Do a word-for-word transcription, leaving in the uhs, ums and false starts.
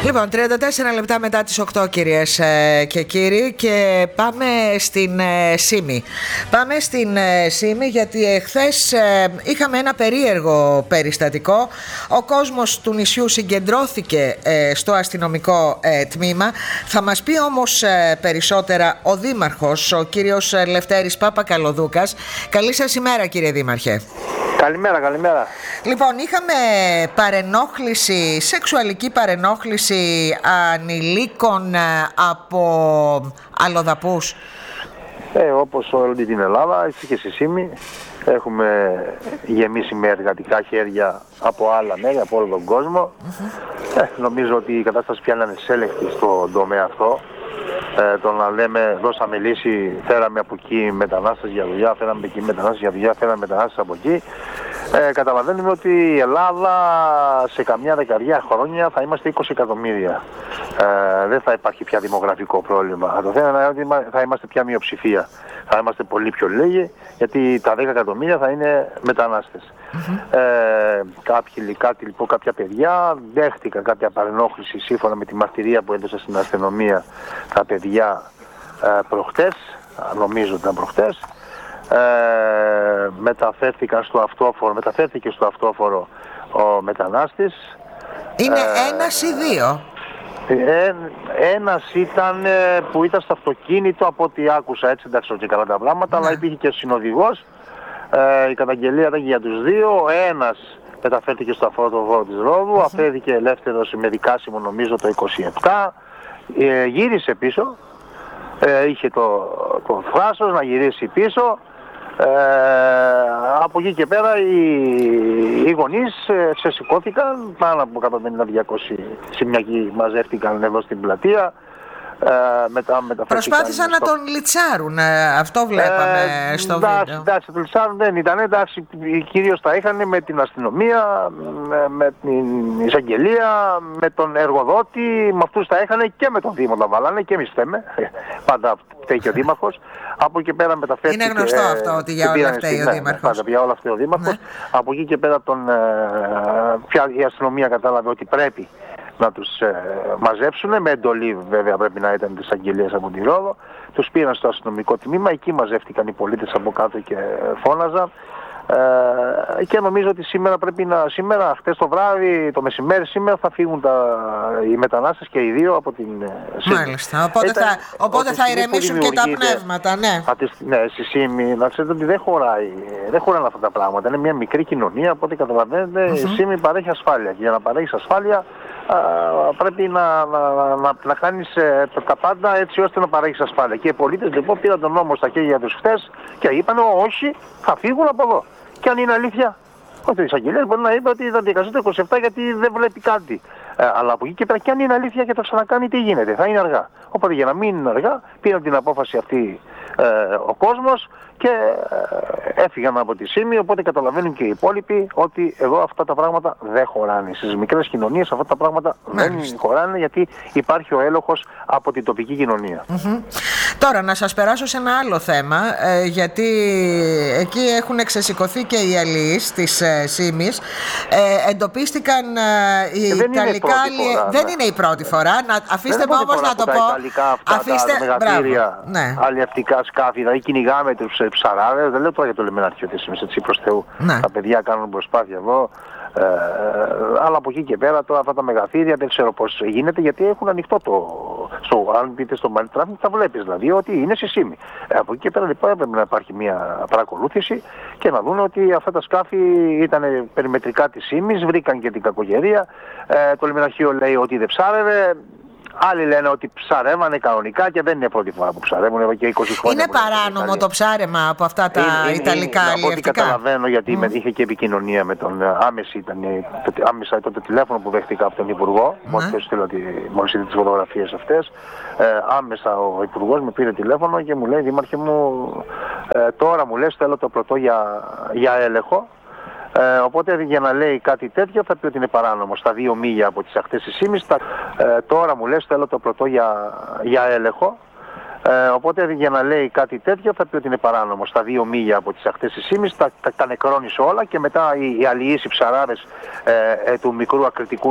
Λοιπόν, τριάντα τέσσερα λεπτά μετά τις οκτώ, κυρίες και κύριοι, και πάμε στην Σύμη. Πάμε στην Σύμη γιατί εχθές είχαμε ένα περίεργο περιστατικό. Ο κόσμος του νησιού συγκεντρώθηκε στο αστυνομικό τμήμα. Θα μας πει όμως περισσότερα ο Δήμαρχος, ο κύριος Λευτέρης Παπακαλοδούκας. Καλή σας ημέρα, κύριε Δήμαρχε. Καλημέρα, καλημέρα. Λοιπόν, είχαμε παρενόχληση, σεξουαλική παρενόχληση ανηλίκων από αλλοδαπούς. Ε, όπως όλη την Ελλάδα, έτσι και στη Σύμη, έχουμε γεμίσει με εργατικά χέρια από άλλα μέρη, από όλο τον κόσμο. Mm-hmm. Ε, νομίζω ότι η κατάσταση πια είναι ανεξέλεκτη στον τομέα αυτό. Ε, το να λέμε δώσαμε λύση, φέραμε από εκεί μετανάστες για δουλειά, φέραμε εκεί μετανάστες για δουλειά, φέραμε μετανάστες από εκεί. Ε, καταλαβαίνουμε ότι η Ελλάδα σε καμιά δεκαετία χρόνια θα είμαστε είκοσι εκατομμύρια. Ε, δεν θα υπάρχει πια δημογραφικό πρόβλημα. Το θέμα είναι ότι θα είμαστε πια μειοψηφία. Θα είμαστε πολύ πιο λίγοι, γιατί τα δέκα εκατομμύρια θα είναι μετανάστες. Mm-hmm. Ε, κάποιοι, κάτι, λοιπόν, κάποια παιδιά δέχτηκαν κάποια παρενόχληση σύμφωνα με τη μαρτυρία που έδωσα στην αστυνομία τα παιδιά ε, προχτές, νομίζω ότι ήταν προχτές. Ε, μεταφέρθηκαν στο αυτόφορο, μεταφέρθηκε στο αυτόφορο ο μετανάστης. Είναι ε, ένας ή δύο? Ε, ένας ήταν ε, που ήταν στο αυτοκίνητο, από ό,τι άκουσα, έτσι, εντάξει, και καλά τα πράγματα, ναι. Αλλά υπήρχε και συνοδηγός. Ε, η καταγγελία ήταν για τους δύο. Ένας μεταφέρθηκε στο αυτόφορο της Ρόδου, mm-hmm. αφέθηκε ελεύθερος με δικάσιμο νομίζω το είκοσι επτά. Ε, γύρισε πίσω. Ε, είχε το, το θράσος να γυρίσει πίσω. Ε, από εκεί και πέρα οι, οι γονείς ε, ξεσηκώθηκαν, πάνω από εκατόν πενήντα με διακόσιοι Σιμιακοί μαζεύτηκαν εδώ στην πλατεία. Ε, μετά προσπάθησαν να τον λιτσάρουν, ε, αυτό βλέπαμε ε, στο εντάξει, βίντεο. Εντάξει, τον λιτσάρουν δεν ήταν, εντάξει, κυρίως τα είχαν με την αστυνομία, με, με την εισαγγελία, με τον εργοδότη, με αυτούς τα είχαν και με τον Δήμο τα βάλανε και εμείς θέμε, πάντα φταίει και ο Δήμαρχος. Από εκεί πέρα μεταφέρθηκε. Είναι γνωστό ε, αυτό ότι για όλα αυτά ο Δήμαρχος. Πάντα για όλα αυτά ο Δήμαρχος. Ναι. Από εκεί και πέρα τον, ε, πια η αστυνομία κατάλαβε ότι πρέπει να τους ε, μαζέψουν, με εντολή βέβαια πρέπει να ήταν τις αγγελίες από τη Ρόδο. Τους πήραν στο αστυνομικό τμήμα, εκεί μαζεύτηκαν οι πολίτες από κάτω και φώναζαν. Ε, και νομίζω ότι σήμερα πρέπει να, σήμερα, χτες το βράδυ, το μεσημέρι σήμερα θα φύγουν τα, οι μετανάστες και οι δύο από την Σύμη. Μάλιστα, οπότε Ήταν, θα, οπότε θα ηρεμήσουν και τα πνεύματα, ναι. Ναι, στη Σύμη, να ξέρετε ότι δεν χωράει, δεν χωράνε αυτά τα πράγματα. Είναι μια μικρή κοινωνία, οπότε καταλαβαίνετε, mm-hmm. η Σύμη παρέχει ασφάλεια. Και για να παρέχεις ασφάλεια, α, πρέπει να, να, να, να κάνεις ε, τα πάντα έτσι ώστε να παρέχεις ασφάλεια. Και οι πολίτες λοιπόν πήραν τον νόμο στα χέρια τους χθες και είπαν όχι, θα φύγουν από εδώ. Και αν είναι αλήθεια, όχι, ο εισαγγελέας μπορεί να είπε ότι θα δικαστεί το είκοσι επτά γιατί δεν βλέπει κάτι. Ε, αλλά από εκεί και πέρα, και αν είναι αλήθεια και το ξανακάνει, τι γίνεται, θα είναι αργά. Οπότε για να μην είναι αργά, πήραν την απόφαση αυτή ε, ο κόσμος και ε, έφυγαν από τη Σύμη. Οπότε καταλαβαίνουν και οι υπόλοιποι ότι εδώ αυτά τα πράγματα δεν χωράνε. Στις μικρές κοινωνίες αυτά τα πράγματα Μάλιστα. δεν χωράνε, γιατί υπάρχει ο έλεγχος από την τοπική κοινωνία. Mm-hmm. Τώρα να σας περάσω σε ένα άλλο θέμα, ε, γιατί εκεί έχουν εξεσηκωθεί και οι αλληλείς της ε, Σύμης. Ε, εντοπίστηκαν ε, οι Ιταλικά αλληλείς. Δεν ναι. είναι η πρώτη φορά. Να, αφήστε μου όμως να το πω. Τα Ιταλικά αυτά, αφήστε... τα μεγατήρια, ναι. αλλιευτικά σκάφη, δηλαδή κυνηγάμε τους ε, ψαράδες. Δεν λέω τώρα για το λιμενάρχιο της Σύμης, έτσι προς Θεού. Ναι. Τα παιδιά κάνουν προσπάθεια εδώ. Ε, αλλά από εκεί και πέρα τώρα αυτά τα μεγαθύρια δεν ξέρω πώς γίνεται, γιατί έχουν ανοιχτό το. Στο, αν πείτε στο Maritime θα βλέπεις δηλαδή ότι είναι στη Σύμη. Ε, από εκεί και πέρα λοιπόν έπρεπε να υπάρχει μια παρακολούθηση και να δουν ότι αυτά τα σκάφη ήταν περιμετρικά της Σύμης, βρήκαν και την κακογερία. Ε, το λιμεναρχείο λέει ότι δεν ψάρευε. Άλλοι λένε ότι ψαρεύανε κανονικά και δεν είναι πρώτη φορά που ψαρεύουν εδώ και είκοσι χρόνια. Είναι παράνομο το ψάρεμα από αυτά τα είναι, Ιταλικά αλλιευτικά? Από ό,τι καταλαβαίνω, γιατί mm. είχε και επικοινωνία με τον άμεση, ήταν το, άμεσα το, το τηλέφωνο που δέχτηκα από τον Υπουργό, mm. μόλις είδε τις φωτογραφίες αυτές. Ε, άμεσα ο Υπουργός με πήρε τηλέφωνο και μου λέει, Δήμαρχε μου, ε, τώρα μου λες θέλω το πρωτό για, για έλεγχο. Ε, οπότε για να λέει κάτι τέτοιο θα πει ότι είναι παράνομο στα δύο μίλια από τις ακτές της Σύμης. Ε, τώρα μου λες θέλω το πρωτό για, για έλεγχο. Ε, οπότε για να λέει κάτι τέτοιο θα πει ότι είναι παράνομο στα δύο μίλια από τις ακτές της Σύμης. Τα, τα, τα νεκρώνεις όλα και μετά οι, οι αλληλείς, οι ψαράδες ε, ε, του μικρού ακριτικού